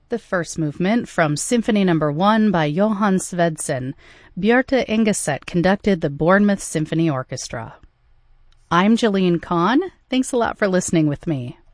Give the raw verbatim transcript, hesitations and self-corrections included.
The first movement from Symphony Number One by Johann Svedsen. Bjarte Engeset conducted the Bournemouth Symphony Orchestra. I'm Jalene Kahn. Thanks a lot for listening with me.